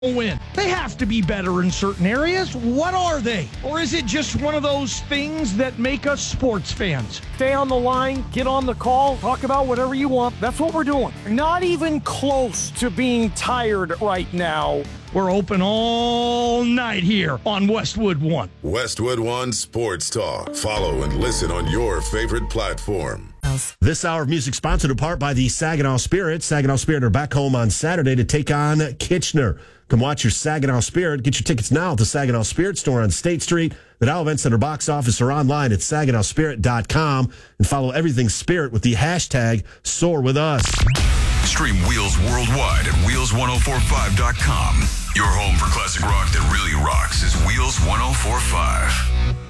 win. They have to be better in certain areas. What are they? Or is it just one of those things that make us sports fans? Stay on the line, get on the call, talk about whatever you want. That's what we're doing. Not even close to being tired right now. We're open all night here on Westwood One. Westwood One Sports Talk. Follow and listen on your favorite platform. This hour of music sponsored in part by the Saginaw Spirit. Saginaw Spirit are back home on Saturday to take on Kitchener. Come watch your Saginaw Spirit. Get your tickets now at the Saginaw Spirit store on State Street, the Dow Event Center box office, or online at SaginawSpirit.com. And follow everything Spirit with the hashtag #SoarWithUs. Stream Wheels worldwide at Wheels1045.com. Your home for classic rock that really rocks is Wheels 1045.